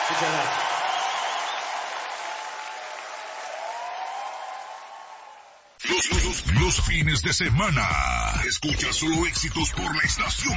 Muchas gracias. Los fines de semana. Escucha solo éxitos por la estación